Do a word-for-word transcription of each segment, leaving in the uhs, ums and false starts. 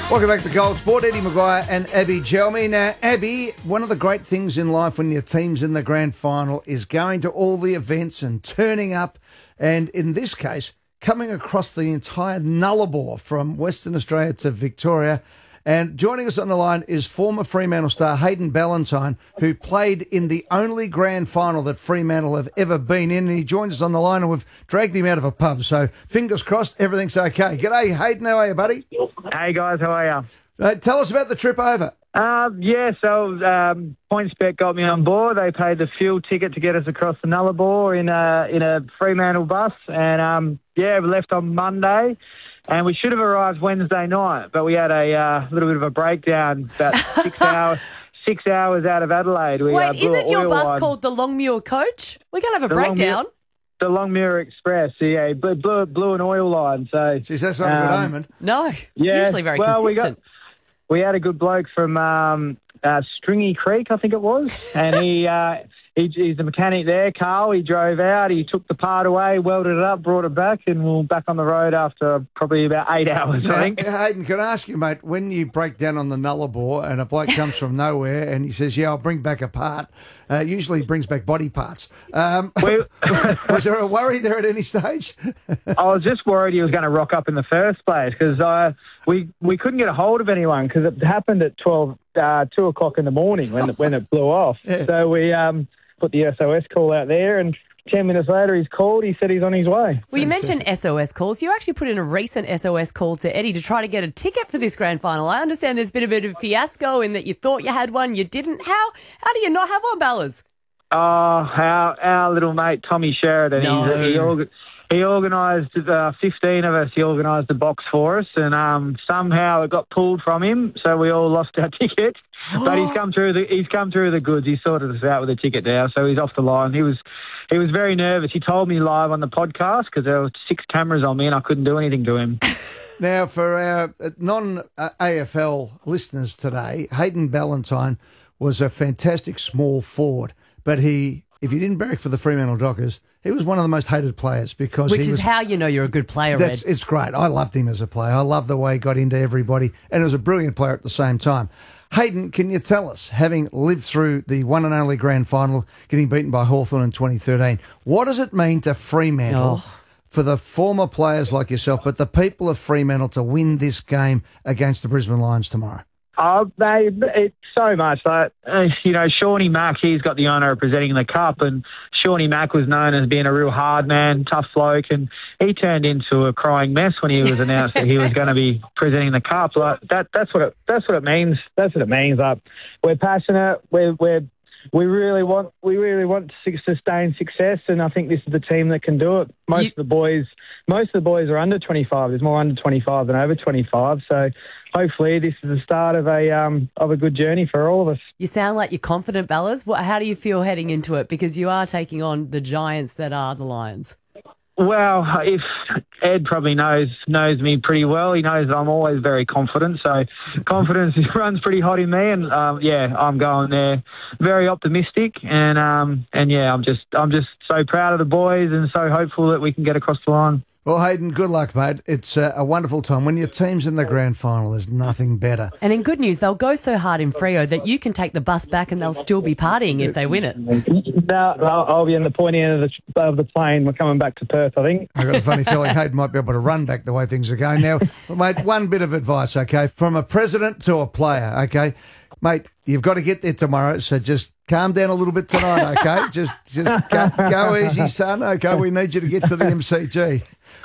Welcome back to Gold Sport. Eddie Maguire and Abby Gelmy. Now, Abby, one of the great things in life when your team's in the grand final is going to all the events and turning up, and in this case, coming across the entire Nullarbor from Western Australia to Victoria. And joining us on the line is former Fremantle star Hayden Ballantyne, who played in the only grand final that Fremantle have ever been in. And he joins us on the line, and we've dragged him out of a pub. So fingers crossed, everything's okay. G'day, Hayden. How are you, buddy? Hey, guys. How are you? Uh, tell us about the trip over. Uh, yeah, so um, PointsBet got me on board. They paid the fuel ticket to get us across the Nullarbor in a, in a Fremantle bus. And, um, yeah, we left on Monday. And we should have arrived Wednesday night, but we had a uh, little bit of a breakdown about six hours six hours out of Adelaide. We, Wait, uh, isn't your bus line. called the Longmuir Coach? We're going to have a the breakdown. Longmuir, the Longmuir Express, yeah, blew, blew, blew an oil line. So, Geez, that's not a good um, omen. No, yeah, usually very well, consistent. We, got, we had a good bloke from um, uh, Stringy Creek, I think it was, and he... Uh, He, he's the mechanic there, Carl. He drove out, he took the part away, welded it up, brought it back, and we're back on the road after probably about eight hours, I think. Now, Hayden, can I ask you, mate, when you break down on the Nullarbor and a bloke comes from nowhere and he says, yeah, I'll bring back a part, uh, usually he brings back body parts. Um, We, was there a worry there at any stage? I was just worried he was going to rock up in the first place because uh, we, we couldn't get a hold of anyone because it happened at twelve, uh, two o'clock in the morning when, when it blew off. Yeah. So we... Um, put the S O S call out there, and ten minutes later he's called. He said he's on his way. Well, you mentioned S O S calls. You actually put in a recent S O S call to Eddie to try to get a ticket for this grand final. I understand there's been a bit of a fiasco in that you thought you had one, you didn't. How How do you not have one, Ballas? Oh, our, our little mate Tommy Sheridan, No. he's, he, org- he organised, uh, fifteen of us, he organised the box for us, and um, somehow it got pulled from him, so we all lost our ticket. But he's come through the he's come through the goods. He sorted us out with a ticket now, so he's off the line. He was he was very nervous. He told me live on the podcast because there were six cameras on me and I couldn't do anything to him. Now, for our non-A F L listeners today, Hayden Ballantyne was a fantastic small forward, but he, if he didn't barrack for the Fremantle Dockers, he was one of the most hated players because Which he is was, how you know you're a good player, That's, Ed. it's great. I loved him as a player. I love the way he got into everybody, and he was a brilliant player at the same time. Hayden, can you tell us, having lived through the one and only grand final, getting beaten by Hawthorn in twenty thirteen, what does it mean to Fremantle Oh. for the former players like yourself, but the people of Fremantle to win this game against the Brisbane Lions tomorrow? Oh, they, it's so much. Like, uh, you know, Shawnee Mack, he's got the honour of presenting the cup, and Shawnee Mack was known as being a real hard man, tough bloke, and he turned into a crying mess when he was announced that he was going to be presenting the cup. Like that, that's what it, that's what it means. That's what it means. Like, we're passionate. We're, we're, we really want, we really want to sustain success, and I think this is the team that can do it. Most You- of the boys, most of the boys are under twenty-five. There's more under twenty-five than over twenty-five. So hopefully this is the start of a um, of a good journey for all of us. You sound like you're confident, Ballas. What, how do you feel heading into it? Because you are taking on the giants that are the Lions. Well, if Ed probably knows knows me pretty well, he knows that I'm always very confident. So confidence runs pretty hot in me, and um, yeah, I'm going there very optimistic, and um, and yeah, I'm just I'm just so proud of the boys, and so hopeful that we can get across the line. Well, Hayden, good luck, mate. It's uh, a wonderful time. When your team's in the grand final, there's nothing better. And in good news, they'll go so hard in Freo that you can take the bus back and they'll still be partying if they win it. No, I'll, I'll be in the pointy end of the, of the plane. We're coming back to Perth, I think. I've got a funny feeling Hayden might be able to run back the way things are going. Now, mate, one bit of advice, okay, from a president to a player, okay? Mate, you've got to get there tomorrow, so just calm down a little bit tonight, okay? Just just go, go easy, son, okay? We need you to get to the M C G.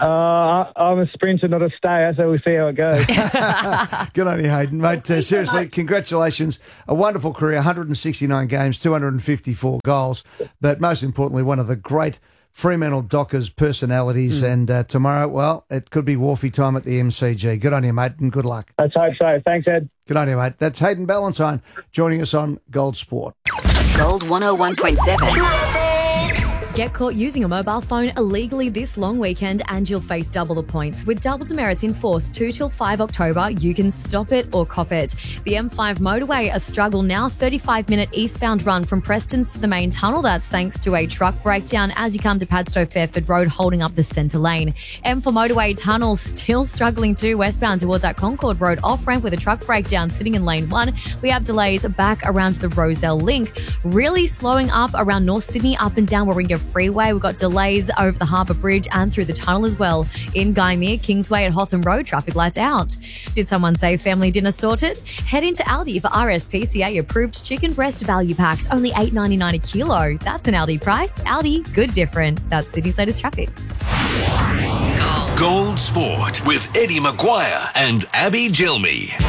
Uh, I'm a sprinter, not a stayer, so we'll see how it goes. Good on you, Hayden, mate. Uh, seriously, congratulations. A wonderful career, one hundred sixty-nine games, two hundred fifty-four goals, but most importantly, one of the great Fremantle Dockers personalities. Mm. And uh, tomorrow, well, it could be Wharfie time at the M C G. Good on you, mate, and good luck. Let's hope so. Thanks, Ed. Good on you, mate. That's Hayden Ballantyne joining us on Gold Sport. Gold one oh one point seven. Get caught using a mobile phone illegally this long weekend and you'll face double the points. With double demerits in force two till five October, you can stop it or cop it. The M five motorway, a struggle now. thirty-five minute eastbound run from Prestons to the main tunnel. That's thanks to a truck breakdown as you come to Padstow Fairford Road, holding up the centre lane. M four motorway tunnel still struggling too, westbound towards that Concord Road off-ramp with a truck breakdown sitting in lane one. We have delays back around to the Roselle Link. Really slowing up around North Sydney, up and down Warringah Freeway. We've got delays over the Harbour Bridge and through the tunnel as well. In Gymea, Kingsway at Hotham Road, traffic lights out. Did someone say family dinner sorted? Head into Aldi for R S P C A approved chicken breast value packs, only eight ninety-nine a kilo. That's an Aldi price. Aldi, good different. That's Sydney's latest traffic. Gold Sport with Eddie Maguire and Abby Gilmy.